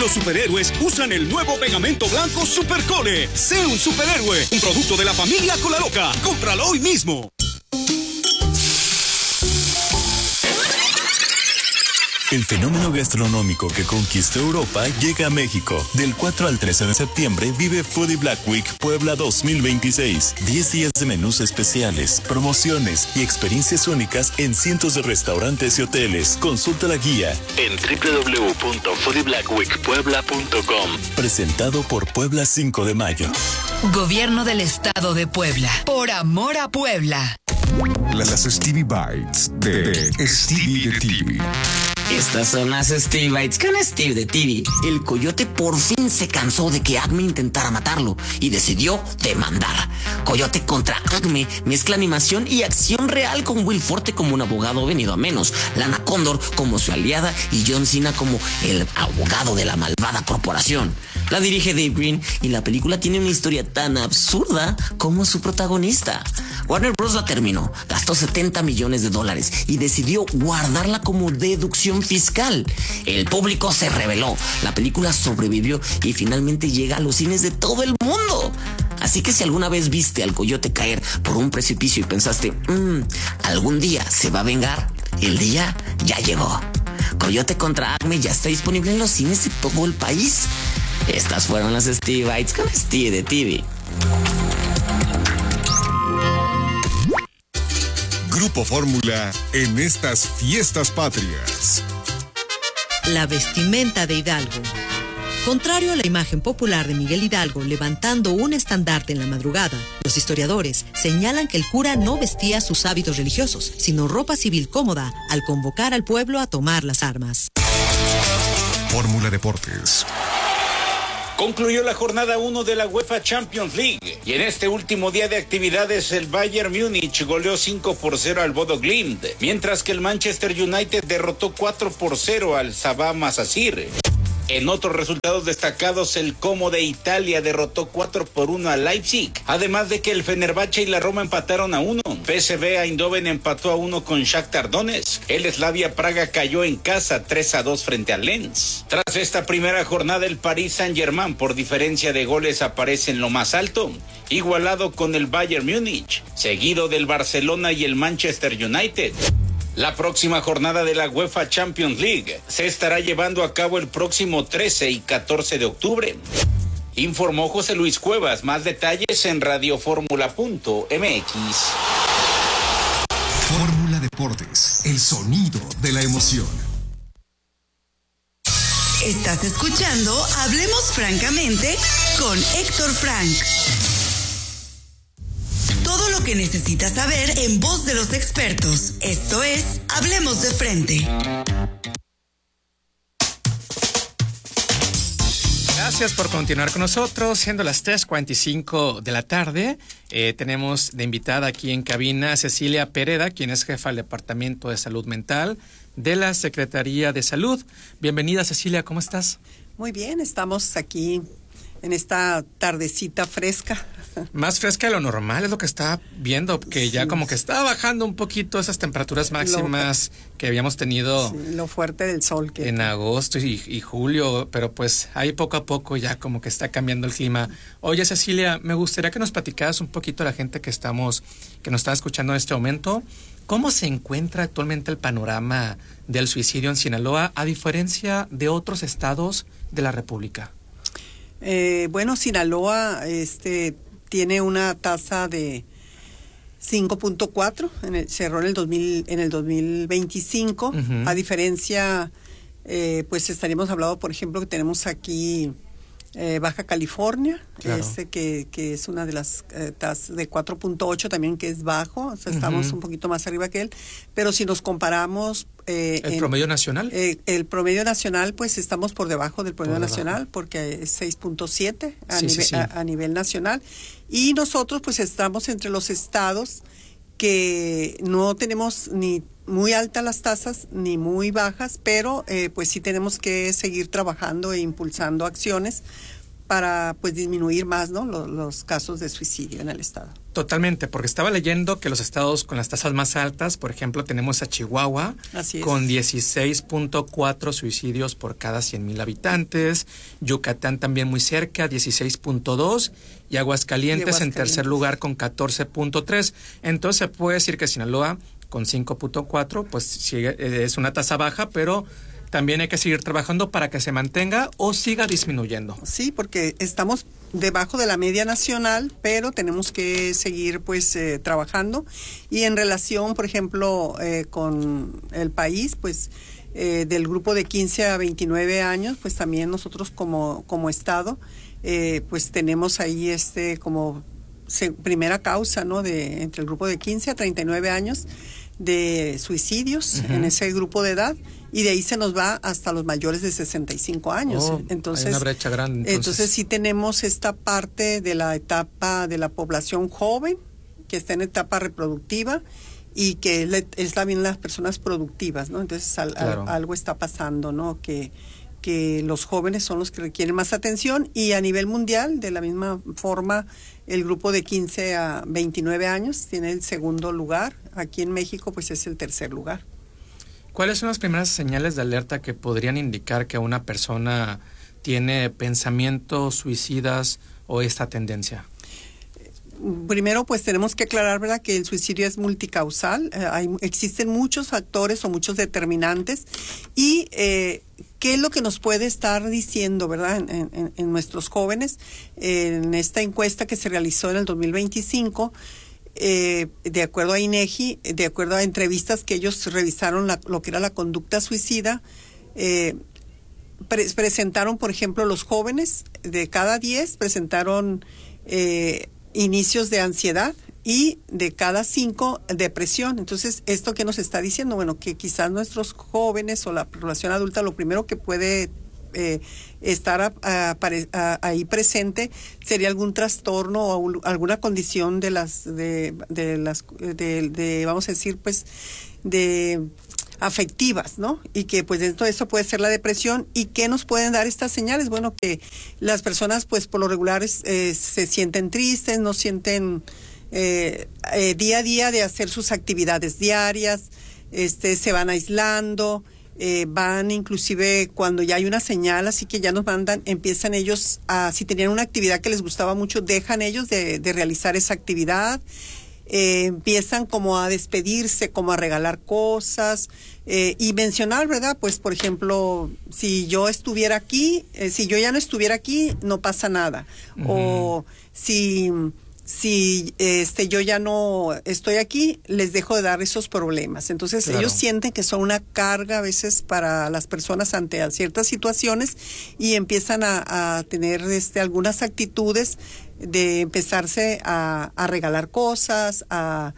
Los superhéroes usan el nuevo pegamento blanco Supercole. Sé un superhéroe, un producto de la familia Cola Loca. Cómpralo hoy mismo. El fenómeno gastronómico que conquistó Europa llega a México. Del 4 al 13 de septiembre vive Foodie Black Week Puebla 2026. 10 días de menús especiales, promociones y experiencias únicas en cientos de restaurantes y hoteles. Consulta la guía en www.foodieblackweekpuebla.com. Presentado por Puebla 5 de Mayo. Gobierno del Estado de Puebla. Por amor a Puebla. Las Stevie Bites de Stevie de TV. Estas son las Stevie Bites con Steve de TV. El coyote por fin se cansó de que Acme intentara matarlo y decidió demandar. Coyote contra Acme mezcla animación y acción real con Will Forte como un abogado venido a menos, Lana Condor como su aliada y John Cena como el abogado de la malvada corporación. La dirige Dave Green y la película tiene una historia tan absurda como su protagonista. Warner Bros. La terminó, gastó $70 millones y decidió guardarla como deducción fiscal. El público se rebeló, la película sobrevivió y finalmente llega a los cines de todo el mundo. Así que si alguna vez viste al coyote caer por un precipicio y pensaste, algún día se va a vengar, el día ya llegó. Coyote contra Acme ya está disponible en los cines de todo el país. Estas fueron las Stevie Bites con Steve de TV. Grupo Fórmula en estas fiestas patrias. La vestimenta de Hidalgo. Contrario a la imagen popular de Miguel Hidalgo levantando un estandarte en la madrugada, los historiadores señalan que el cura no vestía sus hábitos religiosos, sino ropa civil cómoda al convocar al pueblo a tomar las armas. Fórmula Deportes. Concluyó la jornada 1 de la UEFA Champions League y en este último día de actividades el Bayern Múnich goleó 5-0 al Bodo Glimt, mientras que el Manchester United derrotó 4-0 al Sabah Masasir. En otros resultados destacados, el Como de Italia derrotó 4-1 al Leipzig, además de que el Fenerbahce y la Roma empataron a 1. PSV Eindhoven empató a 1 con Shakhtar Donetsk. El Slavia Praga cayó en casa 3-2 frente al Lens. Tras esta primera jornada, el Paris Saint-Germain por diferencia de goles aparece en lo más alto, igualado con el Bayern Múnich, seguido del Barcelona y el Manchester United. La próxima jornada de la UEFA Champions League se estará llevando a cabo el próximo 13 y 14 de octubre. Informó José Luis Cuevas. Más detalles en radioformula.mx. Fórmula Deportes, el sonido de la emoción. Estás escuchando Hablemos Francamente con Héctor Frank. Todo lo que necesitas saber en voz de los expertos. Esto es Hablemos de Frente. Gracias por continuar con nosotros, siendo las 3:45 de la tarde. Tenemos de invitada aquí en cabina a Cecilia Pereda, quien es jefa del Departamento de Salud Mental de la Secretaría de Salud. Bienvenida, Cecilia, ¿cómo estás? Muy bien, estamos aquí en esta tardecita fresca. Más fresca de lo normal, es lo que está viendo, que sí, ya como que está bajando un poquito esas temperaturas máximas que habíamos tenido. Sí, lo fuerte del sol que en agosto y julio, pero pues ahí poco a poco ya como que está cambiando el clima. Oye, Cecilia, me gustaría que nos platicaras un poquito a la gente que nos está escuchando en este momento, ¿cómo se encuentra actualmente el panorama del suicidio en Sinaloa a diferencia de otros estados de la República? Bueno, Sinaloa tiene una tasa de 5.4, cerró en el 2025, uh-huh. A diferencia, pues estaríamos hablando, por ejemplo, que tenemos aquí Baja California, claro. Que es una de las tasas de 4.8 también, que es bajo, o sea, estamos un poquito más arriba que él, pero si nos comparamos ¿el promedio nacional? El promedio nacional, pues estamos por debajo del promedio nacional, porque es 6.7 a nivel nacional, y nosotros pues estamos entre los estados que no tenemos ni muy altas las tasas ni muy bajas, pero pues sí tenemos que seguir trabajando e impulsando acciones para pues disminuir más, ¿no?, los casos de suicidio en el estado. Totalmente, porque estaba leyendo que los estados con las tasas más altas, por ejemplo, tenemos a Chihuahua con 16.4 suicidios por cada 100,000 habitantes, Yucatán también muy cerca, 16.2, y Aguascalientes en tercer lugar con 14.3. Entonces se puede decir que Sinaloa con 5.4, pues sí, es una tasa baja, pero también hay que seguir trabajando para que se mantenga o siga disminuyendo. Sí, porque estamos debajo de la media nacional, pero tenemos que seguir pues trabajando. Y en relación, por ejemplo, con el país, pues del grupo de 15 a 29 años, pues también nosotros como estado, pues tenemos ahí como primera causa, ¿no?, entre el grupo de 15 a 39 años de suicidios en ese grupo de edad. Y de ahí se nos va hasta los mayores de 65 años. Entonces, hay una brecha grande. Entonces sí tenemos esta parte de la etapa de la población joven, que está en etapa reproductiva, y que es también las personas productivas, ¿no? Entonces algo está pasando, ¿no?, que los jóvenes son los que requieren más atención, y a nivel mundial, de la misma forma, el grupo de 15 a 29 años tiene el segundo lugar. Aquí en México, pues es el tercer lugar. ¿Cuáles son las primeras señales de alerta que podrían indicar que una persona tiene pensamientos suicidas o esta tendencia? Primero, pues tenemos que aclarar, ¿verdad?, que el suicidio es multicausal. Existen muchos factores o muchos determinantes. Y ¿qué es lo que nos puede estar diciendo, verdad, en nuestros jóvenes? En esta encuesta que se realizó en el 2025, de acuerdo a INEGI, de acuerdo a entrevistas que ellos revisaron lo que era la conducta suicida, presentaron, por ejemplo, los jóvenes de cada 10 presentaron inicios de ansiedad, y de cada 5 depresión. Entonces, ¿esto qué nos está diciendo? Bueno, que quizás nuestros jóvenes o la población adulta, lo primero que puede estar ahí presente sería algún trastorno o alguna condición de vamos a decir, pues, de afectivas, ¿no? Y que pues dentro de eso puede ser la depresión. ¿Y qué nos pueden dar estas señales? Bueno, que las personas pues por lo regular se sienten tristes, no sienten día a día de hacer sus actividades diarias, se van aislando, van inclusive cuando ya hay una señal, así que ya nos mandan, empiezan ellos si tenían una actividad que les gustaba mucho, dejan ellos de realizar esa actividad. Empiezan como a despedirse, como a regalar cosas, y mencionar, ¿verdad? Pues, por ejemplo, si yo estuviera aquí, si yo ya no estuviera aquí, no pasa nada. O si yo ya no estoy aquí, les dejo de dar esos problemas. Entonces, ellos sienten que son una carga a veces para las personas ante ciertas situaciones, y empiezan a tener algunas actitudes de empezarse a regalar cosas, a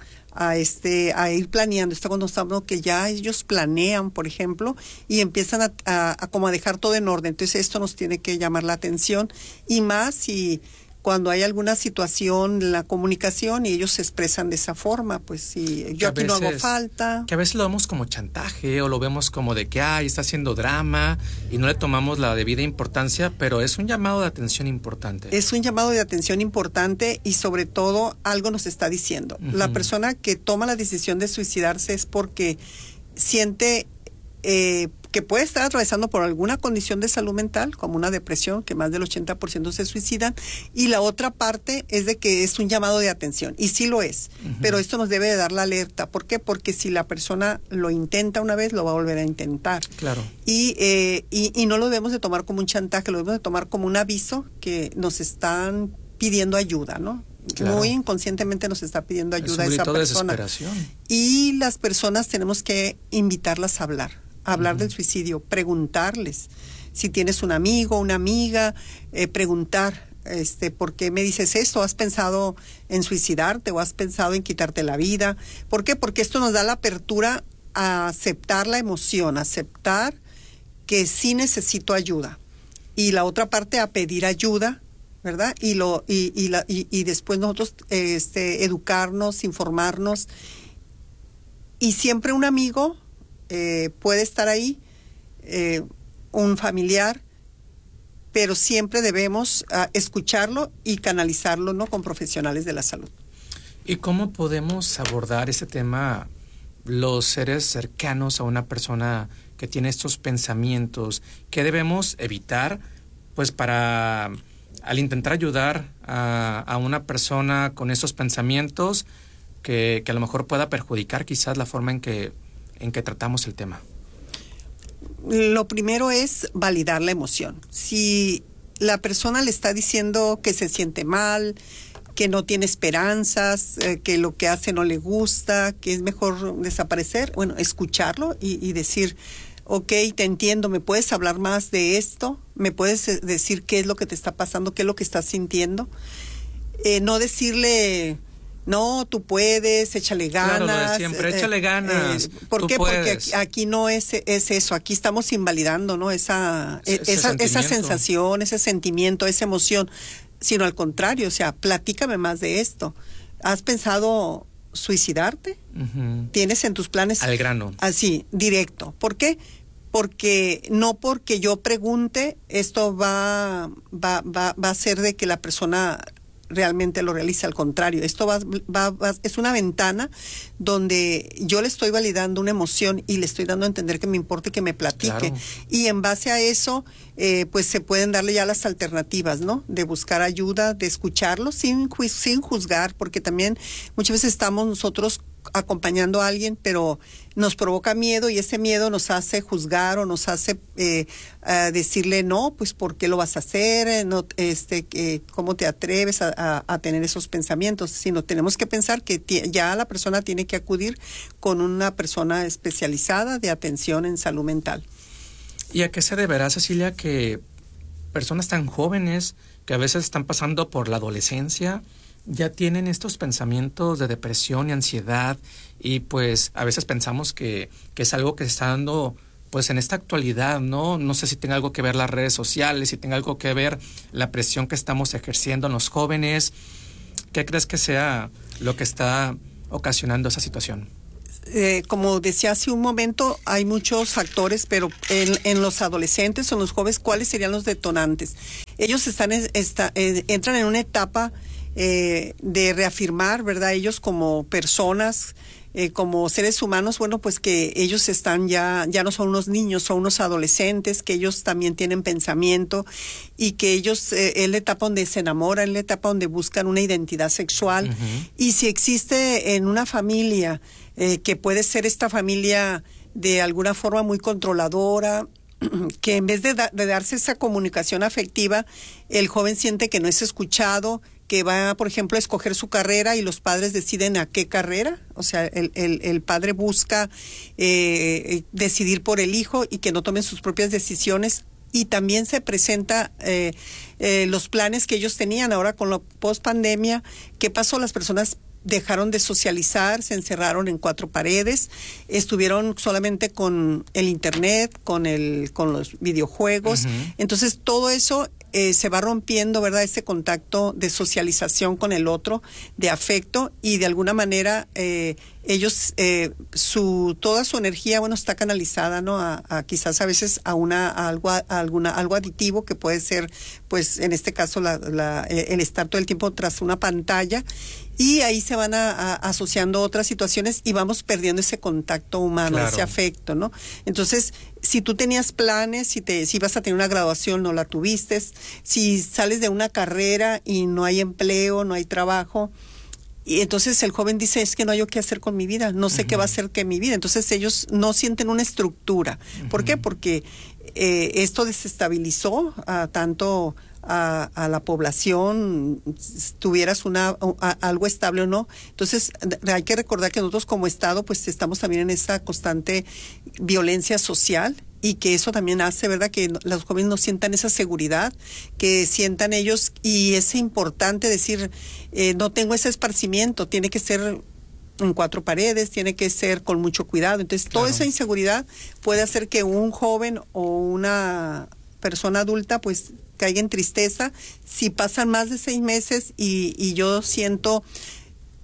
ir planeando. Esto cuando estamos, que ya ellos planean, por ejemplo, y empiezan a como a dejar todo en orden. Entonces, esto nos tiene que llamar la atención, y más si cuando hay alguna situación en la comunicación y ellos se expresan de esa forma, pues si yo aquí no hago falta. Que a veces lo vemos como chantaje, o lo vemos como de que está haciendo drama, y no le tomamos la debida importancia, pero es un llamado de atención importante. Es un llamado de atención importante, y sobre todo algo nos está diciendo. La persona que toma la decisión de suicidarse es porque siente que puede estar atravesando por alguna condición de salud mental, como una depresión, que más del 80% se suicidan, y la otra parte es de que es un llamado de atención, y sí lo es, pero esto nos debe de dar la alerta. ¿Por qué? Porque si la persona lo intenta una vez, lo va a volver a intentar. Claro. Y no lo debemos de tomar como un chantaje, lo debemos de tomar como un aviso que nos están pidiendo ayuda, ¿no? Claro. Muy inconscientemente nos está pidiendo ayuda a esa persona. Desesperación. Y las personas tenemos que invitarlas a hablar del suicidio, preguntarles si tienes un amigo, una amiga, preguntar, ¿por qué me dices esto? ¿Has pensado en suicidarte o has pensado en quitarte la vida? ¿Por qué? Porque esto nos da la apertura a aceptar la emoción, aceptar que sí necesito ayuda, y la otra parte a pedir ayuda, ¿verdad? Y después nosotros educarnos, informarnos, y siempre un amigo puede estar ahí, un familiar, pero siempre debemos escucharlo y canalizarlo, ¿no?, con profesionales de la salud. ¿Y cómo podemos abordar ese tema los seres cercanos a una persona que tiene estos pensamientos? ¿Qué debemos evitar, pues, para al intentar ayudar a una persona con esos pensamientos que a lo mejor pueda perjudicar quizás la forma en que tratamos el tema? Lo primero es validar la emoción. Si la persona le está diciendo que se siente mal, que no tiene esperanzas, que lo que hace no le gusta, que es mejor desaparecer, bueno, escucharlo y decir, ok, te entiendo, ¿me puedes hablar más de esto? ¿Me puedes decir qué es lo que te está pasando, qué es lo que estás sintiendo? No decirle, no, tú puedes, échale ganas. Claro, lo de siempre, échale ganas. ¿Por qué? Porque aquí no es eso, aquí estamos invalidando, ¿no?, esa sensación, ese sentimiento, esa emoción, sino al contrario, o sea, platícame más de esto. ¿Has pensado suicidarte? Uh-huh. ¿Tienes en tus planes? Al grano. Así, directo. ¿Por qué? Porque no porque yo pregunte, esto va a ser de que la persona realmente lo realice. Al contrario, esto es una ventana donde yo le estoy validando una emoción y le estoy dando a entender que me importa y que me platique. Claro. Y en base a eso, pues se pueden darle ya las alternativas, ¿no?, de buscar ayuda, de escucharlo sin juzgar, porque también muchas veces estamos nosotros acompañando a alguien, pero nos provoca miedo y ese miedo nos hace juzgar o nos hace decirle, no, pues ¿por qué lo vas a hacer? No, ¿cómo te atreves a tener esos pensamientos? Sino tenemos que pensar que ya la persona tiene que acudir con una persona especializada de atención en salud mental. ¿Y a qué se deberá, Cecilia, que personas tan jóvenes que a veces están pasando por la adolescencia ya tienen estos pensamientos de depresión y ansiedad, y pues a veces pensamos que es algo que se está dando pues en esta actualidad, ¿no? No sé si tenga algo que ver las redes sociales, si tenga algo que ver la presión que estamos ejerciendo en los jóvenes. ¿Qué crees que sea lo que está ocasionando esa situación? Como decía hace un momento, hay muchos factores, pero en los adolescentes o en los jóvenes, ¿cuáles serían los detonantes? Ellos entran en una etapa de reafirmar, ¿verdad?, ellos como personas, como seres humanos, bueno, pues que ellos están ya no son unos niños, son unos adolescentes, que ellos también tienen pensamiento y que ellos, es la etapa donde se enamoran, es la etapa donde buscan una identidad sexual. Uh-huh. Y si existe en una familia, que puede ser esta familia de alguna forma muy controladora, que en vez de darse esa comunicación afectiva, el joven siente que no es escuchado, que va, por ejemplo, a escoger su carrera y los padres deciden a qué carrera. O sea, el padre busca decidir por el hijo y que no tomen sus propias decisiones. Y también se presenta los planes que ellos tenían ahora con la post-pandemia. ¿Qué pasó? Las personas dejaron de socializar, se encerraron en 4 paredes, estuvieron solamente con el internet, con los videojuegos. Uh-huh. Entonces todo eso se va rompiendo, ¿verdad?, ese contacto de socialización con el otro, de afecto, y de alguna manera ellos, toda su energía, bueno, está canalizada, ¿no?, a quizás a veces a algo aditivo, que puede ser, pues en este caso el estar todo el tiempo tras una pantalla, y ahí se van asociando otras situaciones y vamos perdiendo ese contacto humano, claro, ese afecto, ¿no? Entonces, si tú tenías planes, si vas a tener una graduación, no la tuviste, si sales de una carrera y no hay empleo, no hay trabajo, y entonces el joven dice, es que no hay yo qué hacer con mi vida, no sé uh-huh. qué va a hacer con mi vida. Entonces ellos no sienten una estructura. Uh-huh. ¿Por qué? Porque esto desestabilizó tanto a la población, tuvieras algo estable o no. Entonces hay que recordar que nosotros como Estado pues estamos también en esa constante violencia social, y que eso también hace, ¿verdad?, que los jóvenes no sientan esa seguridad, que sientan ellos, y es importante decir, no tengo ese esparcimiento, tiene que ser en 4 paredes, tiene que ser con mucho cuidado. Entonces, claro, toda esa inseguridad puede hacer que un joven o una persona adulta pues caiga en tristeza. Si pasan más de 6 meses y yo siento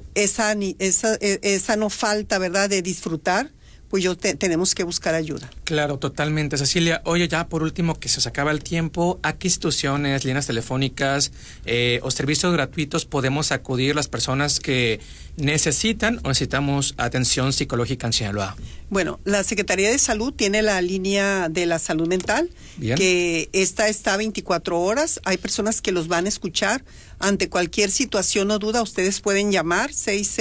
esa no falta, ¿verdad?, de disfrutar, pues tenemos que buscar ayuda. Claro, totalmente, Cecilia. Oye, ya por último, que se os acaba el tiempo, ¿a qué instituciones, líneas telefónicas o servicios gratuitos podemos acudir las personas que necesitan o necesitamos atención psicológica en Sinaloa? Bueno, la Secretaría de Salud tiene la línea de la salud mental, Bien. que esta está 24 horas. Hay personas que los van a escuchar. Ante cualquier situación o duda, ustedes pueden llamar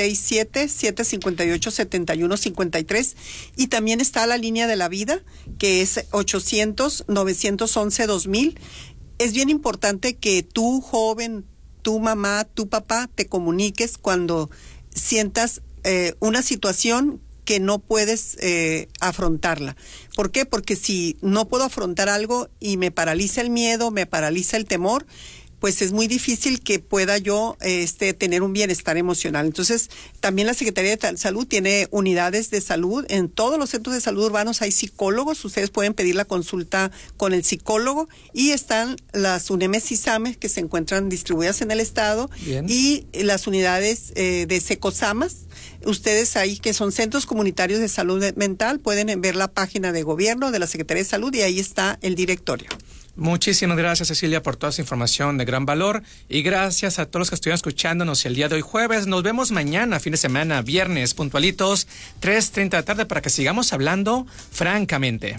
667-758-7153. Y también está la línea de la vida, que es 800-911-2000. Es bien importante que tú, joven, tu mamá, tu papá, te comuniques cuando sientas una situación que no puedes afrontarla. ¿Por qué? Porque si no puedo afrontar algo y me paraliza el miedo, me paraliza el temor, pues es muy difícil que pueda yo tener un bienestar emocional. Entonces, también la Secretaría de Salud tiene unidades de salud. En todos los centros de salud urbanos hay psicólogos. Ustedes pueden pedir la consulta con el psicólogo. Y están las UNEMES y SAMES que se encuentran distribuidas en el estado. Bien. Y las unidades de SECOSAMAS. Ustedes ahí, que son centros comunitarios de salud mental, pueden ver la página de gobierno de la Secretaría de Salud y ahí está el directorio. Muchísimas gracias, Cecilia, por toda esa información de gran valor, y gracias a todos los que estuvieron escuchándonos el día de hoy jueves. Nos vemos mañana, fin de semana, viernes, puntualitos, 3:30 de la tarde, para que sigamos hablando francamente.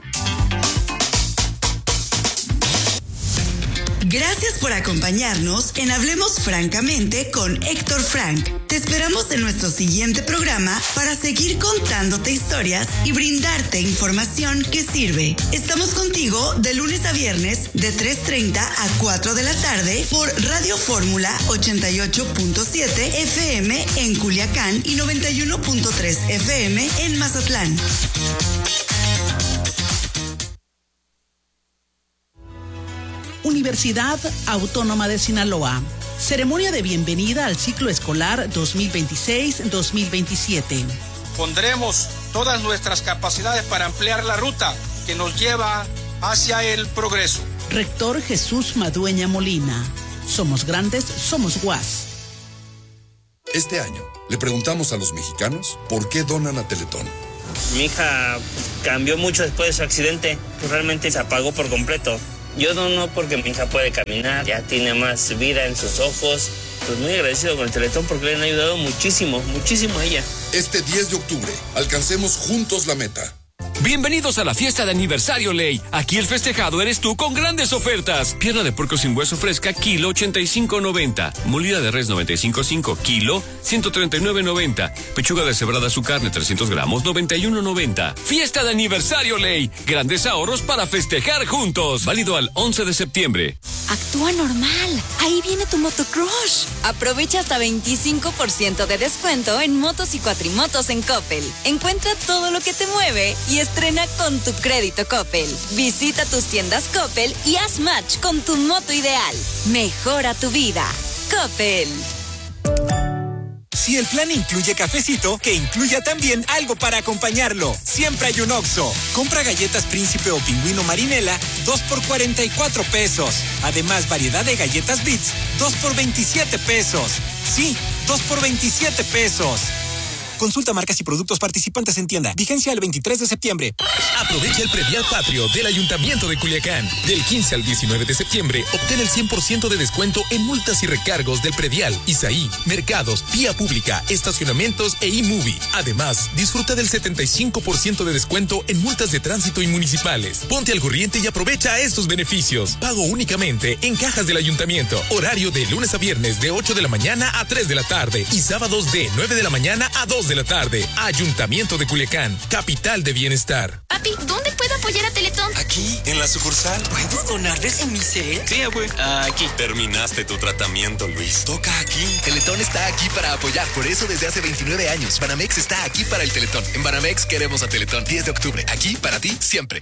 Gracias por acompañarnos en Hablemos Francamente con Héctor Frank. Te esperamos en nuestro siguiente programa para seguir contándote historias y brindarte información que sirve. Estamos contigo de lunes a viernes de 3:30 a 4 de la tarde por Radio Fórmula 88.7 FM en Culiacán y 91.3 FM en Mazatlán. Universidad Autónoma de Sinaloa. Ceremonia de bienvenida al ciclo escolar 2026-2027. Pondremos todas nuestras capacidades para ampliar la ruta que nos lleva hacia el progreso. Rector Jesús Madueña Molina. Somos grandes, somos UAS. Este año le preguntamos a los mexicanos por qué donan a Teletón. Mi hija cambió mucho después de su accidente, pues realmente se apagó por completo. Yo dono porque mi hija puede caminar, ya tiene más vida en sus ojos. Pues muy agradecido con el Teletón porque le han ayudado muchísimo, muchísimo a ella. Este 10 de octubre, alcancemos juntos la meta. Bienvenidos a la fiesta de aniversario Ley. Aquí el festejado eres tú con grandes ofertas. Pierna de puerco sin hueso fresca, kilo 85.90. Molida de res 95.5, kilo 139.90. Pechuga deshebrada su carne 300 gramos 91.90. Fiesta de aniversario Ley. Grandes ahorros para festejar juntos. Válido al 11 de septiembre. Actúa normal. Ahí viene tu motocrush. Aprovecha hasta 25% de descuento en motos y cuatrimotos en Coppel. Encuentra todo lo que te mueve y estrena con tu crédito Coppel. Visita tus tiendas Coppel y haz match con tu moto ideal. Mejora tu vida. Coppel. Si el plan incluye cafecito, que incluya también algo para acompañarlo. Siempre hay un Oxxo. Compra galletas Príncipe o Pingüino Marinela, 2 por 44 pesos. Además, variedad de galletas Beats, 2 por 27 pesos. Sí, 2 por 27 pesos. Consulta marcas y productos participantes en tienda. Vigencia el 23 de septiembre. Aprovecha el predial patrio del Ayuntamiento de Culiacán. Del 15 al 19 de septiembre, obtén el 100% de descuento en multas y recargos del predial, ISAI, mercados, vía pública, estacionamientos e eMovie. Además, disfruta del 75% de descuento en multas de tránsito y municipales. Ponte al corriente y aprovecha estos beneficios. Pago únicamente en cajas del Ayuntamiento. Horario de lunes a viernes de 8 de la mañana a 3 de la tarde y sábados de 9 de la mañana a 2 de la tarde. Ayuntamiento de Culiacán, capital de bienestar. Papi, ¿dónde puedo apoyar a Teletón? Aquí, en la sucursal. ¿Puedo donar desde mi cel? Sí, güey. Aquí. Terminaste tu tratamiento, Luis. Toca aquí. Teletón está aquí para apoyar. Por eso desde hace 29 años, Banamex está aquí para el Teletón. En Banamex queremos a Teletón. 10 de octubre. Aquí para ti siempre.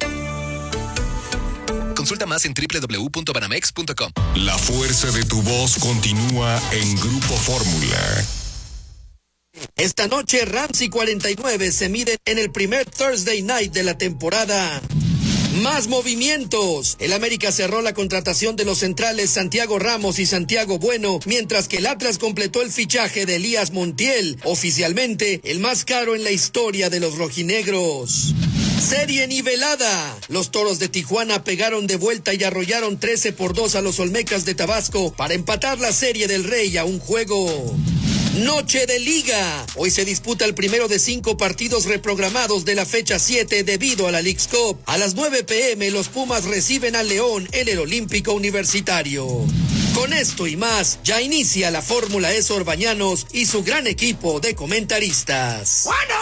Consulta más en www.banamex.com. La fuerza de tu voz continúa en Grupo Fórmula. Esta noche Rams y 49 se miden en el primer Thursday Night de la temporada. Más movimientos. El América cerró la contratación de los centrales Santiago Ramos y Santiago Bueno, mientras que el Atlas completó el fichaje de Elías Montiel, oficialmente el más caro en la historia de los rojinegros. Serie nivelada. Los Toros de Tijuana pegaron de vuelta y arrollaron 13-2 a los Olmecas de Tabasco para empatar la Serie del Rey a un juego. Noche de Liga. Hoy se disputa el primero de 5 partidos reprogramados de la fecha 7 debido a la Leagues Cup. A las 9 p.m. los Pumas reciben al León en el Olímpico Universitario. Con esto y más, ya inicia la Fórmula E Sor Bañanos y su gran equipo de comentaristas. Bueno,